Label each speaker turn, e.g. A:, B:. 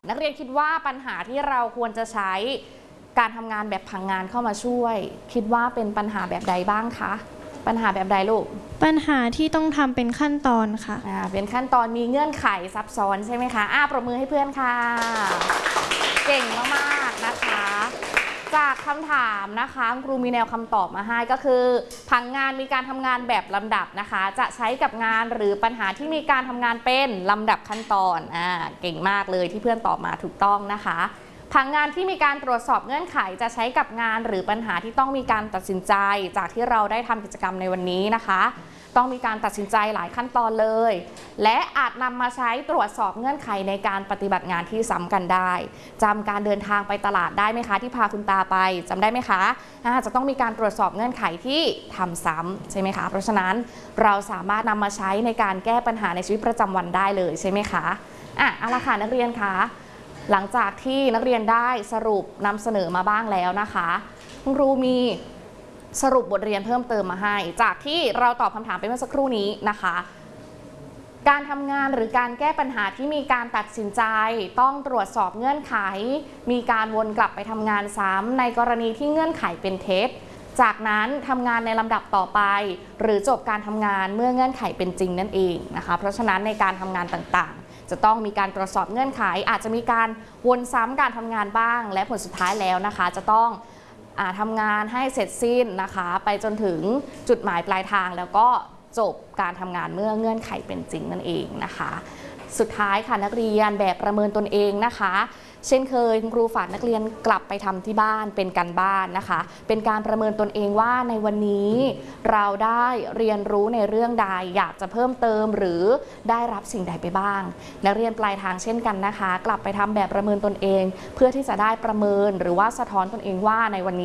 A: นักเรียนคิดว่าปัญหาที่เราควรจะใช้การทำงานแบบผังงานเข้ามาช่วยคิดว่าเป็นปัญหาแบบใดบ้างคะปัญหาแบบใดลูก
B: ปัญหาที่ต้องทำเป็นขั้นตอนค่ะ
A: เป็นขั้นตอนมีเงื่อนไขซับซ้อนใช่ไหมคะปรบมือให้เพื่อนค่ะเก่งมากๆนะคะจากคำถามนะคะครูมีแนวคำตอบมาให้ก็คือผังงานมีการทำงานแบบลำดับนะคะจะใช้กับงานหรือปัญหาที่มีการทำงานเป็นลำดับขั้นตอนเก่งมากเลยที่เพื่อนตอบมาถูกต้องนะคะผังงานที่มีการตรวจสอบเงื่อนไขจะใช้กับงานหรือปัญหาที่ต้องมีการตัดสินใจจากที่เราได้ทำกิจกรรมในวันนี้นะคะต้องมีการตัดสินใจหลายขั้นตอนเลยและอาจนำมาใช้ตรวจสอบเงื่อนไขในการปฏิบัติงานที่ซ้ำกันได้จำการเดินทางไปตลาดได้ไหมคะที่พาคุณตาไปจำได้ไหมคะจะต้องมีการตรวจสอบเงื่อนไขที่ทำซ้ำใช่ไหมคะเพราะฉะนั้นเราสามารถนำมาใช้ในการแก้ปัญหาในชีวิตประจำวันได้เลยใช่ไหมคะเอาละค่ะนักเรียนคะหลังจากที่นักเรียนได้สรุปนำเสนอมาบ้างแล้วนะคะคุณครูมีสรุปบทเรียนเพิ่มเติมมาให้จากที่เราตอบคำถามไปเมื่อสักครู่นี้นะคะการทำงานหรือการแก้ปัญหาที่มีการตัดสินใจต้องตรวจสอบเงื่อนไขมีการวนกลับไปทำงานซ้ำในกรณีที่เงื่อนไขเป็นเท็จจากนั้นทำงานในลำดับต่อไปหรือจบการทำงานเมื่อเงื่อนไขเป็นจริงนั่นเองนะคะเพราะฉะนั้นในการทำงานต่างๆจะต้องมีการตรวจสอบเงื่อนไขอาจจะมีการวนซ้ำการทำงานบ้างและผลสุดท้ายแล้วนะคะจะต้องทำงานให้เสร็จสิ้นนะคะไปจนถึงจุดหมายปลายทางแล้วก็จบการทำงานเมื่อเงื่อนไขเป็นจริงนั่นเองนะคะสุดท้ายค่ะนักเรียนแบบประเมินตนเองนะคะเช่นเคยคุณครูฝากนักเรียนกลับไปทำที่บ้านเป็นการบ้านนะคะเป็นการประเมินตนเองว่าในวันนี้เราได้เรียนรู้ในเรื่องใดอยากจะเพิ่มเติมหรือได้รับสิ่งใดไปบ้างนักเรียนปลายทางเช่นกันนะคะกลับไปทำแบบประเมินตนเองเพื่อที่จะได้ประเมินหรือว่าสะท้อนตนเองว่าในวันนี้